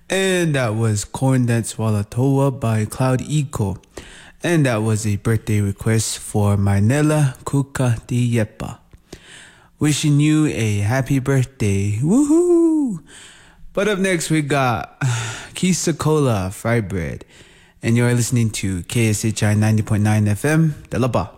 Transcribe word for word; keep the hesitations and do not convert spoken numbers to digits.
And that was Corn Dance Walatoa by Cloud Eco. And that was a birthday request for Marnella Kuka Yepa. Wishing you a happy birthday. Woohoo! But up next we got Kisa Cola Fried Bread. And you're listening to K S H I ninety point nine F M, Dalaba.